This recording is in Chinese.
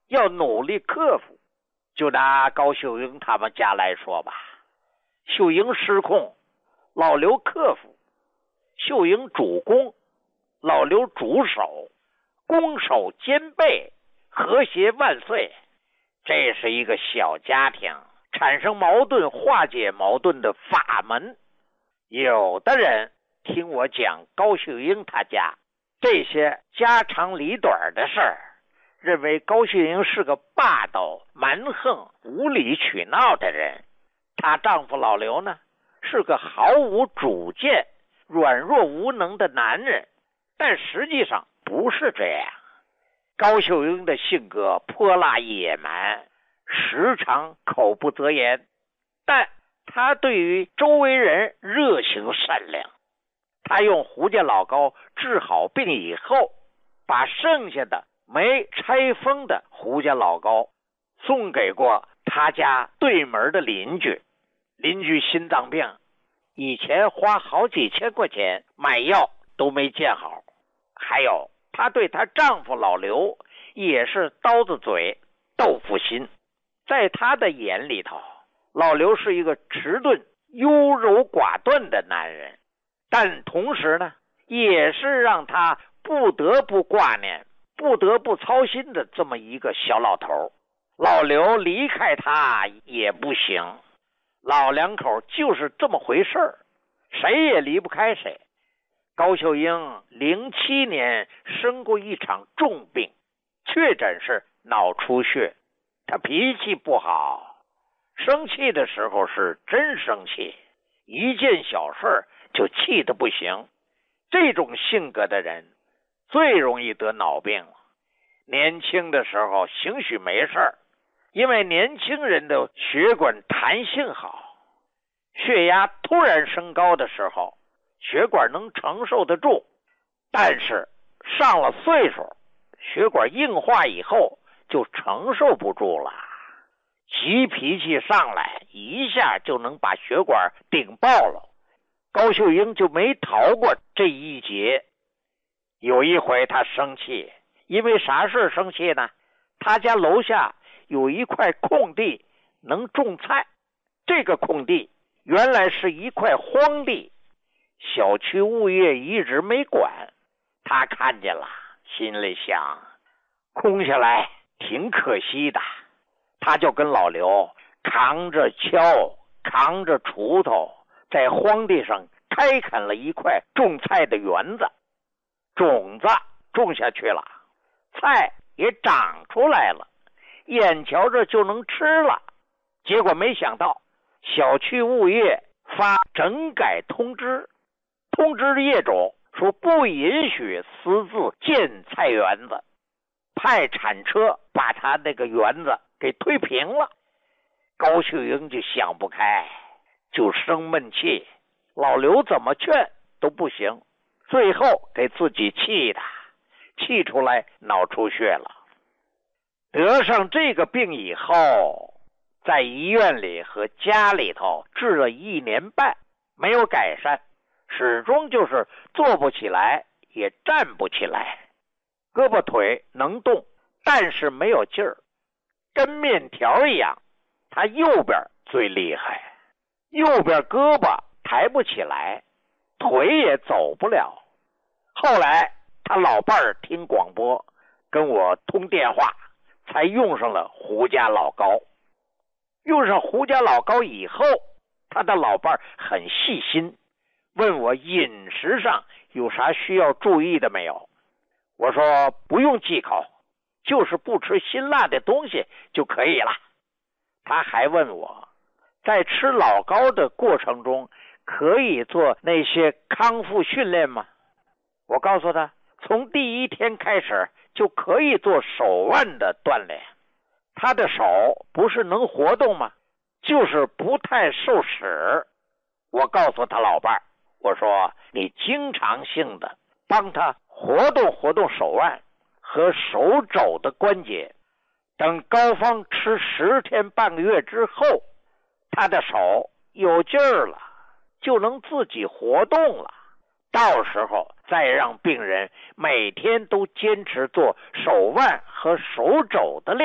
要努力克服。就拿高秀英他们家来说吧，秀英失控，老刘克服；秀英主攻，老刘主守，攻守兼备，和谐万岁。这是一个小家庭产生矛盾、化解矛盾的法门。有的人听我讲高秀英他家这些家长里短的事儿，认为高秀英是个霸道、蛮横、无理取闹的人，她丈夫老刘呢是个毫无主见、软弱无能的男人。但实际上不是这样。高秀英的性格泼辣野蛮，时常口不择言，但她对于周围人热情善良。她用胡家老高治好病以后，把剩下的没拆封的胡家老高送给过他家对门的邻居。邻居心脏病，以前花好几千块钱买药都没见好。还有她对她丈夫老刘也是刀子嘴豆腐心。在她的眼里头，老刘是一个迟钝优柔寡断的男人，但同时呢也是让她不得不挂念、不得不操心的这么一个小老头。老刘离开他也不行，老两口就是这么回事儿，谁也离不开谁。高秀英07年生过一场重病，确诊是脑出血。她脾气不好，生气的时候是真生气，一件小事就气得不行。这种性格的人最容易得脑病了。年轻的时候兴许没事儿，因为年轻人的血管弹性好，血压突然升高的时候血管能承受得住。但是上了岁数，血管硬化以后就承受不住了，急脾气上来一下就能把血管顶爆了。高秀英就没逃过这一劫。有一回她生气，因为啥事生气呢？她家楼下有一块空地能种菜，这个空地原来是一块荒地，小区物业一直没管。她看见了，心里想空下来挺可惜的。她就跟老刘扛着锹扛着锄头，在荒地上开垦了一块种菜的园子，种子种下去了，菜也长出来了，眼瞧着就能吃了。结果没想到小区物业发整改通知，通知业主说不允许私自建菜园子，派铲车把他那个园子给推平了。高秀英就想不开，就生闷气，老刘怎么劝都不行，最后给自己气出来脑出血了。得上这个病以后，在医院里和家里头治了1年半，没有改善，始终就是坐不起来，也站不起来，胳膊腿能动，但是没有劲儿，跟面条一样。他右边最厉害，右边胳膊抬不起来，腿也走不了。后来他老伴儿听广播跟我通电话，才用上了胡家老高。用上胡家老高以后，他的老伴儿很细心，问我饮食上有啥需要注意的没有。我说不用忌口，就是不吃辛辣的东西就可以了。他还问我在吃老高的过程中可以做那些康复训练吗？我告诉他，从第1天开始就可以做手腕的锻炼。他的手不是能活动吗？就是不太受使。我告诉他老伴儿，我说你经常性的帮他活动活动手腕和手肘的关节，等高方吃10天半个月之后，他的手有劲儿了，就能自己活动了。到时候再让病人每天都坚持做手腕和手肘的练